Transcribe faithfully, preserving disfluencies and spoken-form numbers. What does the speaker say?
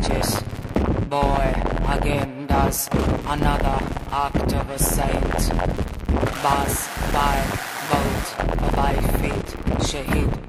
This boy again does another act of a saint. Bus by boat by feet, Shahid.